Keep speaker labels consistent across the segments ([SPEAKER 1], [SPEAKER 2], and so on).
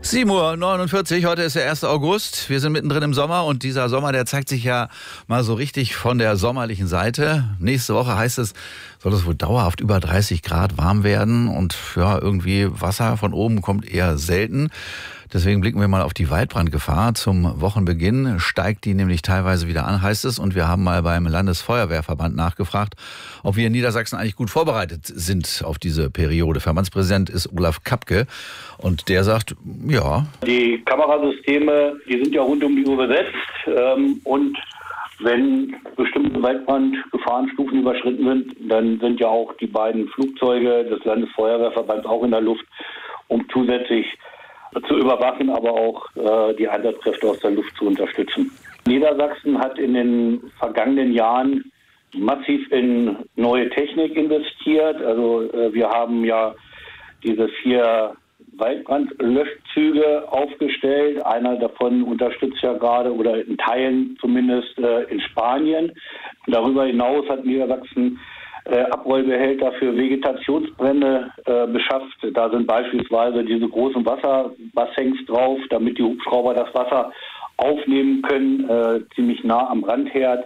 [SPEAKER 1] 7:49 Uhr, heute ist der 1. August. Wir sind mittendrin im Sommer und dieser Sommer, der zeigt sich ja mal so richtig von der sommerlichen Seite. Nächste Woche heißt es, soll es wohl dauerhaft über 30 Grad warm werden und ja, irgendwie Wasser von oben kommt eher selten. Deswegen blicken wir mal auf die Waldbrandgefahr. Zum Wochenbeginn steigt die nämlich teilweise wieder an, heißt es. Und wir haben mal beim Landesfeuerwehrverband nachgefragt, ob wir in Niedersachsen eigentlich gut vorbereitet sind auf diese Periode. Verbandspräsident ist Olaf Kapke und der sagt, ja.
[SPEAKER 2] Die Kamerasysteme, die sind ja rund um die Uhr besetzt und wenn bestimmte Waldbrandgefahrenstufen überschritten sind, dann sind ja auch die beiden Flugzeuge des Landesfeuerwehrverbands auch in der Luft, um zusätzlich zu überwachen, aber auch die Einsatzkräfte aus der Luft zu unterstützen. Niedersachsen hat in den vergangenen Jahren massiv in neue Technik investiert. Also wir haben ja diese 4 Waldbrandlöschzüge aufgestellt. Einer davon unterstützt ja gerade oder in Teilen zumindest in Spanien. Darüber hinaus hat Niedersachsen Abrollbehälter für Vegetationsbrände beschafft. Da sind beispielsweise diese großen Wasserbassins drauf, damit die Hubschrauber das Wasser aufnehmen können, ziemlich nah am Brandherd.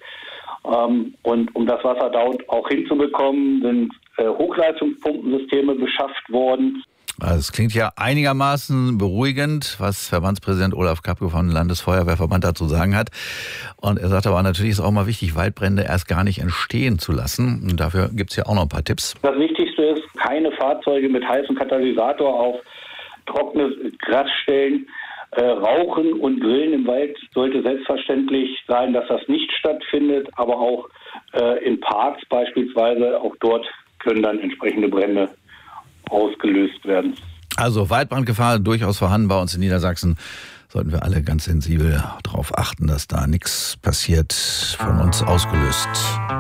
[SPEAKER 2] Und um das Wasser dort auch hinzubekommen, sind Hochleistungspumpensysteme beschafft worden.
[SPEAKER 1] Also es klingt ja einigermaßen beruhigend, was Verbandspräsident Olaf Kapke vom Landesfeuerwehrverband dazu sagen hat. Und er sagt aber natürlich, ist auch mal wichtig, Waldbrände erst gar nicht entstehen zu lassen. Und dafür gibt es ja auch noch ein paar Tipps.
[SPEAKER 2] Das Wichtigste ist, keine Fahrzeuge mit heißem Katalysator auf trockene Gras stellen. Rauchen und Grillen im Wald sollte selbstverständlich sein, dass das nicht stattfindet. Aber auch in Parks beispielsweise, auch dort können dann entsprechende Brände ausgelöst werden.
[SPEAKER 1] Also Waldbrandgefahr durchaus vorhanden bei uns in Niedersachsen. Sollten wir alle ganz sensibel darauf achten, dass da nichts passiert, von uns ausgelöst.